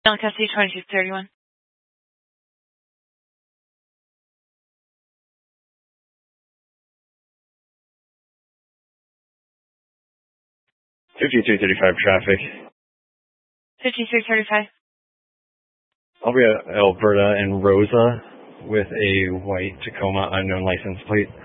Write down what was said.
Custody 2231. 5335 traffic. 5335. I'll be at Alberta and Rosa with a white Tacoma unknown license plate.